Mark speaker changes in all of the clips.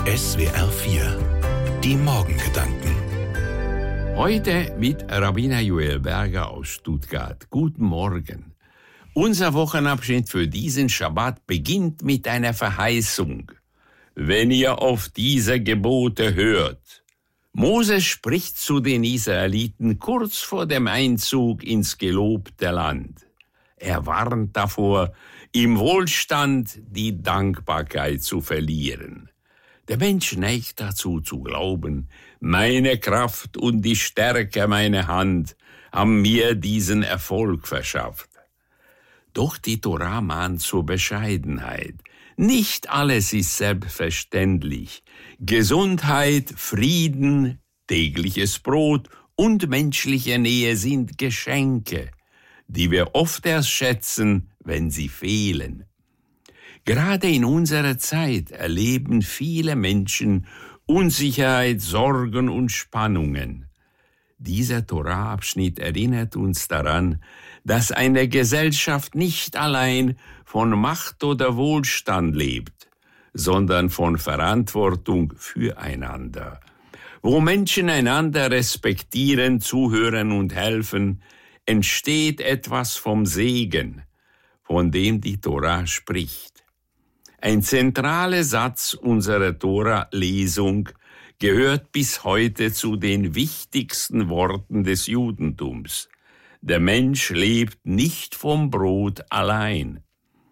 Speaker 1: SWR 4, die Morgengedanken.
Speaker 2: Heute mit Rabbiner Joel Berger aus Stuttgart. Guten Morgen. Unser Wochenabschnitt für diesen Schabbat beginnt mit einer Verheißung. Wenn ihr auf diese Gebote hört. Mose spricht zu den Israeliten kurz vor dem Einzug ins gelobte Land. Er warnt davor, im Wohlstand die Dankbarkeit zu verlieren. Der Mensch neigt dazu zu glauben, meine Kraft und die Stärke meiner Hand haben mir diesen Erfolg verschafft. Doch die Torah mahnt zur Bescheidenheit. Nicht alles ist selbstverständlich. Gesundheit, Frieden, tägliches Brot und menschliche Nähe sind Geschenke, die wir oft erst schätzen, wenn sie fehlen. Gerade in unserer Zeit erleben viele Menschen Unsicherheit, Sorgen und Spannungen. Dieser Torah-Abschnitt erinnert uns daran, dass eine Gesellschaft nicht allein von Macht oder Wohlstand lebt, sondern von Verantwortung füreinander. Wo Menschen einander respektieren, zuhören und helfen, entsteht etwas vom Segen, von dem die Torah spricht. Ein zentraler Satz unserer Tora-Lesung gehört bis heute zu den wichtigsten Worten des Judentums. Der Mensch lebt nicht vom Brot allein.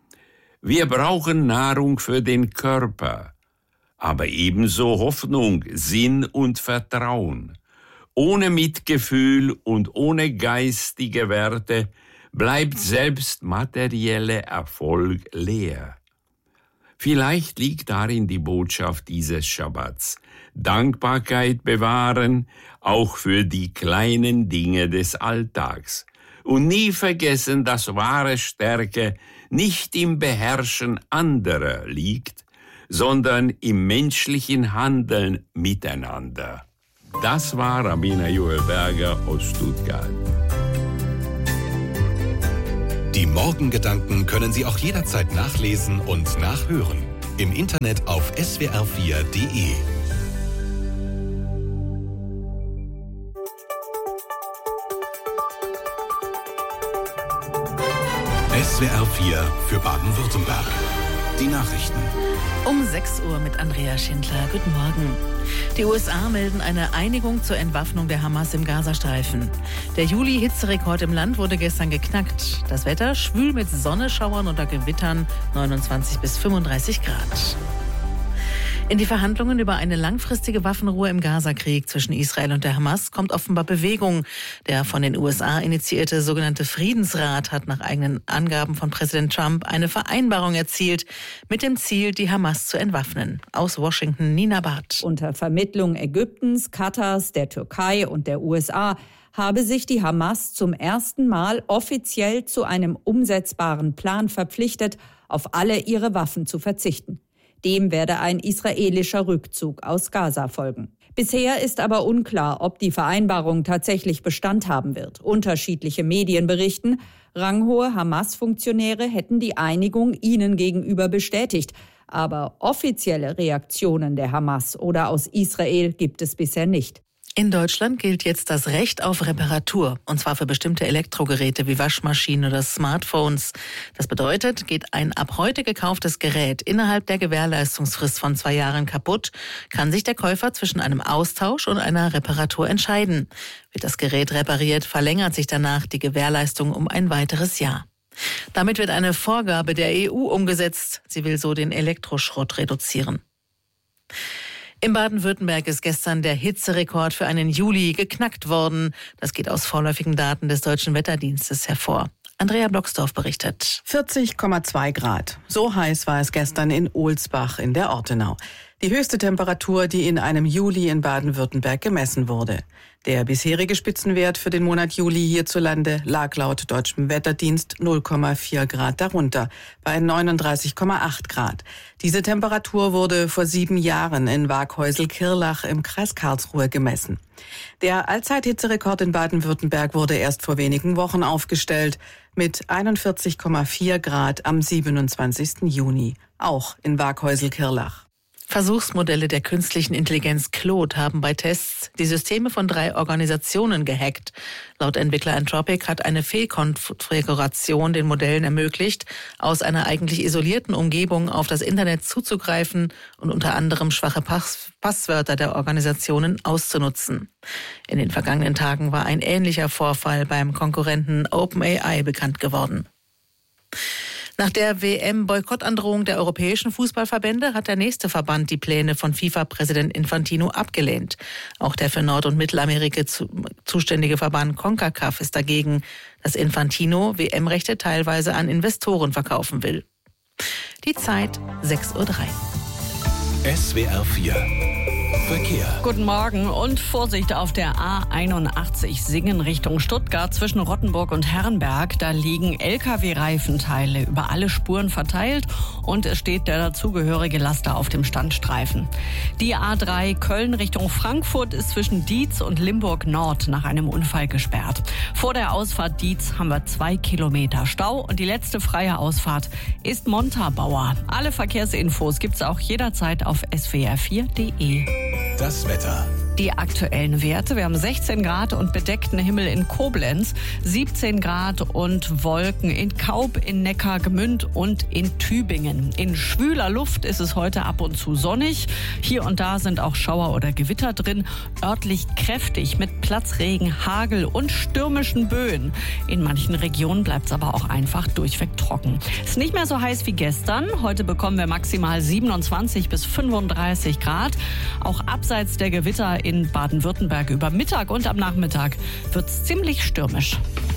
Speaker 2: Wir brauchen Nahrung für den Körper, aber ebenso Hoffnung, Sinn und Vertrauen. Ohne Mitgefühl und ohne geistige Werte bleibt selbst materieller Erfolg leer. Vielleicht liegt darin die Botschaft dieses Schabbats. Dankbarkeit bewahren, auch für die kleinen Dinge des Alltags. Und nie vergessen, dass wahre Stärke nicht im Beherrschen anderer liegt, sondern im menschlichen Handeln miteinander. Das war Rabbiner Joel Berger aus Stuttgart.
Speaker 1: Die Morgengedanken können Sie auch jederzeit nachlesen und nachhören. Im Internet auf swr4.de. SWR 4 für Baden-Württemberg. Die Nachrichten.
Speaker 3: Um 6 Uhr mit Andrea Schindler. Guten Morgen. Die USA melden eine Einigung zur Entwaffnung der Hamas im Gazastreifen. Der Juli-Hitzerekord im Land wurde gestern geknackt. Das Wetter schwül mit Sonnenschauern oder Gewittern, 29 bis 35 Grad. In die Verhandlungen über eine langfristige Waffenruhe im Gazakrieg zwischen Israel und der Hamas kommt offenbar Bewegung. Der von den USA initiierte sogenannte Friedensrat hat nach eigenen Angaben von Präsident Trump eine Vereinbarung erzielt, mit dem Ziel, die Hamas zu entwaffnen. Aus Washington, Nina Barth.
Speaker 4: Unter Vermittlung Ägyptens, Katars, der Türkei und der USA habe sich die Hamas zum ersten Mal offiziell zu einem umsetzbaren Plan verpflichtet, auf alle ihre Waffen zu verzichten. Dem werde ein israelischer Rückzug aus Gaza folgen. Bisher ist aber unklar, ob die Vereinbarung tatsächlich Bestand haben wird. Unterschiedliche Medien berichten, ranghohe Hamas-Funktionäre hätten die Einigung ihnen gegenüber bestätigt. Aber offizielle Reaktionen der Hamas oder aus Israel gibt es bisher nicht.
Speaker 3: In Deutschland gilt jetzt das Recht auf Reparatur, und zwar für bestimmte Elektrogeräte wie Waschmaschinen oder Smartphones. Das bedeutet, geht ein ab heute gekauftes Gerät innerhalb der Gewährleistungsfrist von 2 Jahren kaputt, kann sich der Käufer zwischen einem Austausch und einer Reparatur entscheiden. Wird das Gerät repariert, verlängert sich danach die Gewährleistung um ein weiteres Jahr. Damit wird eine Vorgabe der EU umgesetzt. Sie will so den Elektroschrott reduzieren. In Baden-Württemberg ist gestern der Hitzerekord für einen Juli geknackt worden. Das geht aus vorläufigen Daten des Deutschen Wetterdienstes hervor. Andrea Blocksdorf berichtet.
Speaker 5: 40,2 Grad. So heiß war es gestern in Ohlsbach in der Ortenau. Die höchste Temperatur, die in einem Juli in Baden-Württemberg gemessen wurde. Der bisherige Spitzenwert für den Monat Juli hierzulande lag laut Deutschem Wetterdienst 0,4 Grad darunter, bei 39,8 Grad. Diese Temperatur wurde vor 7 Jahren in Waaghäusel-Kirlach im Kreis Karlsruhe gemessen. Der Allzeithitzerekord in Baden-Württemberg wurde erst vor wenigen Wochen aufgestellt, mit 41,4 Grad am 27. Juni, auch in Waaghäusel-Kirlach.
Speaker 3: Versuchsmodelle der künstlichen Intelligenz Claude haben bei Tests die Systeme von 3 Organisationen gehackt. Laut Entwickler Anthropic hat eine Fehlkonfiguration den Modellen ermöglicht, aus einer eigentlich isolierten Umgebung auf das Internet zuzugreifen und unter anderem schwache Passwörter der Organisationen auszunutzen. In den vergangenen Tagen war ein ähnlicher Vorfall beim Konkurrenten OpenAI bekannt geworden. Nach der WM-Boykottandrohung der europäischen Fußballverbände hat der nächste Verband die Pläne von FIFA-Präsident Infantino abgelehnt. Auch der für Nord- und Mittelamerika zuständige Verband CONCACAF ist dagegen, dass Infantino WM-Rechte teilweise an Investoren verkaufen will. Die Zeit 6:03 Uhr.
Speaker 1: SWR 4 Verkehr.
Speaker 6: Guten Morgen und Vorsicht auf der A81 Singen Richtung Stuttgart zwischen Rottenburg und Herrenberg. Da liegen LKW-Reifenteile über alle Spuren verteilt und es steht der dazugehörige Laster auf dem Standstreifen. Die A3 Köln Richtung Frankfurt ist zwischen Dietz und Limburg Nord nach einem Unfall gesperrt. Vor der Ausfahrt Dietz haben wir 2 Kilometer Stau und die letzte freie Ausfahrt ist Montabaur. Alle Verkehrsinfos gibt's auch jederzeit auf swr4.de.
Speaker 1: Das Wetter.
Speaker 6: Die aktuellen Werte. Wir haben 16 Grad und bedeckten Himmel in Koblenz, 17 Grad und Wolken in Kaub, in Neckargemünd und in Tübingen. In schwüler Luft ist es heute ab und zu sonnig. Hier und da sind auch Schauer oder Gewitter drin. Örtlich kräftig mit Platzregen, Hagel und stürmischen Böen. In manchen Regionen bleibt es aber auch einfach durchweg trocken. Es ist nicht mehr so heiß wie gestern. Heute bekommen wir maximal 27 bis 35 Grad. Auch abseits der Gewitter in Baden-Württemberg über Mittag und am Nachmittag wird's ziemlich stürmisch.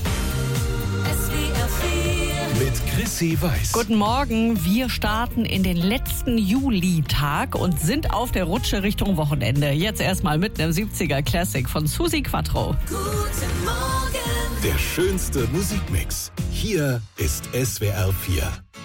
Speaker 1: Mit Chrissy Weiß.
Speaker 6: Guten Morgen, wir starten in den letzten Julitag und sind auf der Rutsche Richtung Wochenende. Jetzt erstmal mit einem 70er Classic von Susi Quattro.
Speaker 7: Guten Morgen.
Speaker 1: Der schönste Musikmix. Hier ist SWR 4.